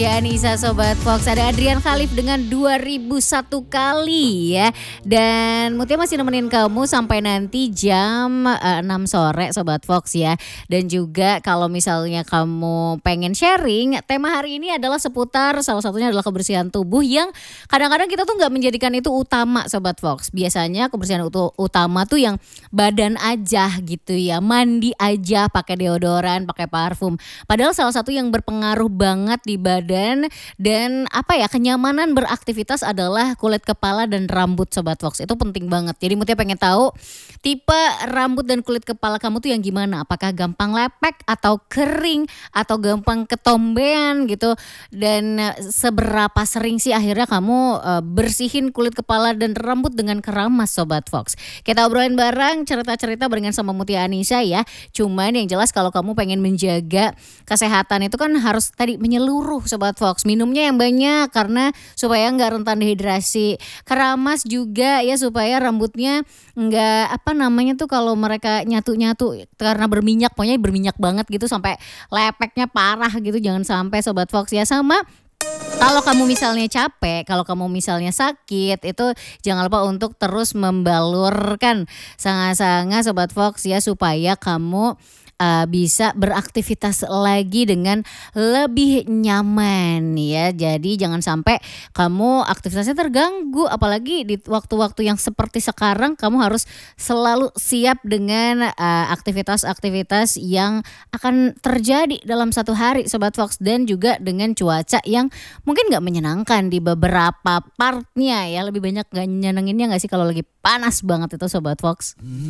Ya Nisa Sobat Fox, ada Adrian Khalif dengan 2001 kali ya. Dan Mutia masih nemenin kamu sampai nanti jam 6 sore Sobat Fox ya. Dan juga kalau misalnya kamu pengen sharing, tema hari ini adalah seputar salah satunya adalah kebersihan tubuh yang kadang-kadang kita tuh nggak menjadikan itu utama Sobat Fox. Biasanya kebersihan utama tuh yang badan aja gitu ya, mandi aja pakai deodoran, pakai parfum. Padahal salah satu yang berpengaruh banget di badan dan apa ya, kenyamanan beraktivitas adalah kulit kepala dan rambut Sobat Fox. Itu penting banget. Jadi Mutia pengen tahu tipe rambut dan kulit kepala kamu tuh yang gimana? Apakah gampang lepek atau kering atau gampang ketombean gitu? Dan seberapa sering sih akhirnya kamu bersihin kulit kepala dan rambut dengan keramas Sobat Fox? Kita obrolin bareng cerita-cerita barengan sama Mutia Anissa ya. Cuman yang jelas kalau kamu pengen menjaga kesehatan itu kan harus tadi menyeluruh Sobat Fox. Minumnya yang banyak karena supaya nggak rentan dehidrasi. Keramas juga ya supaya rambutnya nggak apa namanya tuh kalau mereka nyatu-nyatu karena berminyak, pokoknya berminyak banget gitu sampai lepeknya parah gitu. Jangan sampai Sobat Fox ya. Sama kalau kamu misalnya capek, kalau kamu misalnya sakit, itu jangan lupa untuk terus membalurkan sanga-sanga Sobat Fox ya supaya kamu bisa beraktivitas lagi dengan lebih nyaman ya. Jadi jangan sampai kamu aktivitasnya terganggu, apalagi di waktu-waktu yang seperti sekarang kamu harus selalu siap dengan aktivitas-aktivitas yang akan terjadi dalam satu hari Sobat Fox, dan juga dengan cuaca yang mungkin nggak menyenangkan di beberapa partnya ya. Lebih banyak nggak nyenenginnya nggak sih kalau lagi panas banget itu Sobat Fox?